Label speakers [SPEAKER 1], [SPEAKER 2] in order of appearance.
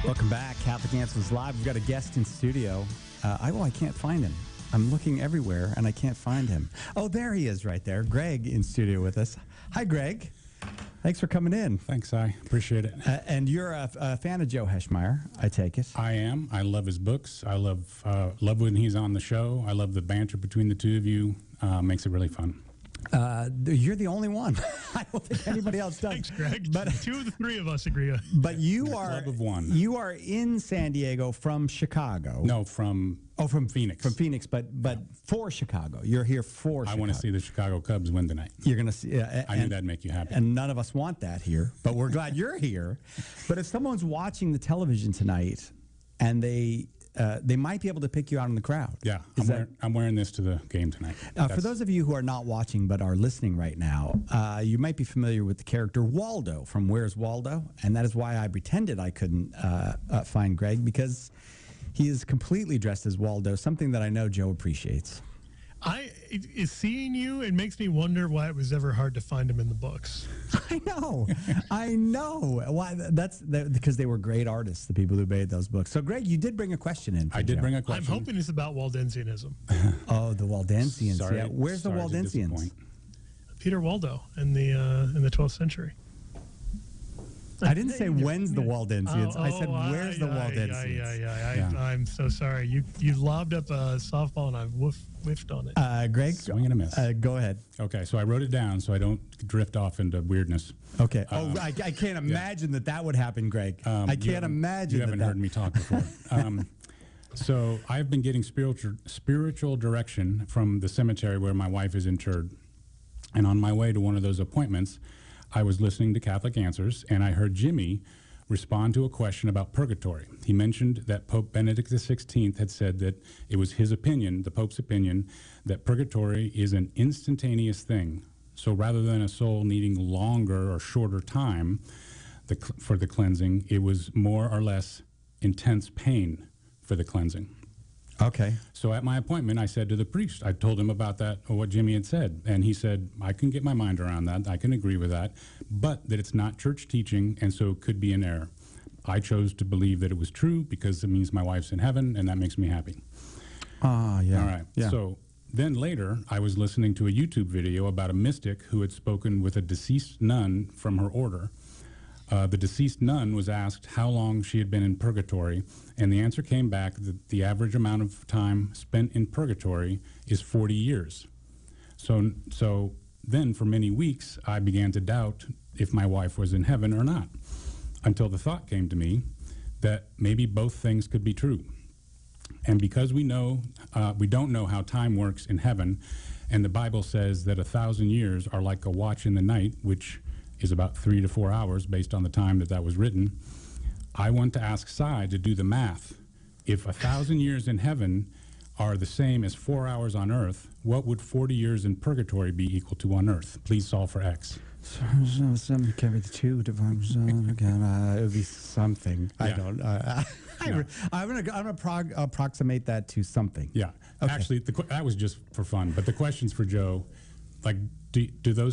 [SPEAKER 1] Welcome back. Catholic Answers Live. We've got a guest in studio. I can't find him. I'm looking everywhere, and I can't find him. Oh, there he is right there. Greg in studio with us. Hi, Greg. Thanks for coming in.
[SPEAKER 2] Thanks, I appreciate it.
[SPEAKER 1] And you're a fan of Joe Heschmeyer, I take it.
[SPEAKER 2] I am. I love his books. I love when he's on the show. I love the banter between the two of you. Makes it really fun.
[SPEAKER 1] You're the only one. I don't think anybody else does.
[SPEAKER 3] Thanks, Greg.
[SPEAKER 1] But
[SPEAKER 3] two of the three of us agree.
[SPEAKER 1] But you are
[SPEAKER 2] Club of one.
[SPEAKER 1] You are in San Diego from Chicago.
[SPEAKER 2] No, from
[SPEAKER 1] Phoenix. From Phoenix, but for Chicago. You're here for Chicago.
[SPEAKER 2] I want to see the Chicago Cubs win tonight.
[SPEAKER 1] You're going to see.
[SPEAKER 2] I knew that'd make you happy.
[SPEAKER 1] And none of us want that here, but we're glad you're here. But if someone's watching the television tonight, and they might be able to pick you out in the crowd.
[SPEAKER 2] Yeah, I'm wearing this to the game tonight.
[SPEAKER 1] For those of you who are not watching but are listening right now, you might be familiar with the character Waldo from Where's Waldo? And that is why I pretended I couldn't find Greg, because he is completely dressed as Waldo, something that I know Joe appreciates.
[SPEAKER 3] Seeing you, it makes me wonder why it was ever hard to find him in the books.
[SPEAKER 1] I know. Why? That's because they were great artists, the people who made those books. So, Greg, you did bring a question in.
[SPEAKER 2] I did bring a question.
[SPEAKER 3] I'm hoping it's about Waldensianism.
[SPEAKER 1] Oh, the Waldensians.
[SPEAKER 2] Sorry,
[SPEAKER 1] yeah. Where's the
[SPEAKER 2] sorry to
[SPEAKER 1] Waldensians?
[SPEAKER 2] disappoint.
[SPEAKER 3] Peter Waldo in the 12th century.
[SPEAKER 1] I didn't say when's the Waldensians. I said where's the Waldensians.
[SPEAKER 3] Yeah. I'm so sorry. You lobbed up a softball and I've whiffed on it.
[SPEAKER 1] Greg,
[SPEAKER 2] swing and a miss.
[SPEAKER 1] Go ahead.
[SPEAKER 2] Okay, so I wrote it down so I don't drift off into weirdness.
[SPEAKER 1] Okay. I can't imagine that would happen, Greg. I can't imagine.
[SPEAKER 2] You haven't heard me talk before. So I've been getting spiritual direction from the cemetery where my wife is interred, and on my way to one of those appointments, I was listening to Catholic Answers, and I heard Jimmy respond to a question about purgatory. He mentioned that Pope Benedict XVI had said that it was his opinion, the Pope's opinion, that purgatory is an instantaneous thing. So rather than a soul needing longer or shorter time for the cleansing, it was more or less intense pain for the cleansing.
[SPEAKER 1] Okay.
[SPEAKER 2] So at my appointment, I said to the priest, I told him about that, or what Jimmy had said. And he said, I can get my mind around that. I can agree with that, but that it's not church teaching, and so it could be an error. I chose to believe that it was true because it means my wife's in heaven, and that makes me happy.
[SPEAKER 1] Yeah.
[SPEAKER 2] All right.
[SPEAKER 1] Yeah.
[SPEAKER 2] So then later, I was listening to a YouTube video about a mystic who had spoken with a deceased nun from her order. The deceased nun was asked how long she had been in purgatory, and the answer came back that the average amount of time spent in purgatory is 40 years. So then for many weeks, I began to doubt if my wife was in heaven or not, until the thought came to me that maybe both things could be true. And because we don't know how time works in heaven, and the Bible says that 1,000 years are like a watch in the night, which is about 3 to 4 hours based on the time that was written, I want to ask Sai to do the math. If 1,000 years in heaven are the same as 4 hours on earth, what would 40 years in purgatory be equal to on earth? Please solve for X.
[SPEAKER 1] Carry the 2 divided it would be something.
[SPEAKER 2] Yeah.
[SPEAKER 1] I don't. I'm gonna approximate that to something.
[SPEAKER 2] Yeah. Okay. Actually, that was just for fun. But the question's for Joe. Like, do those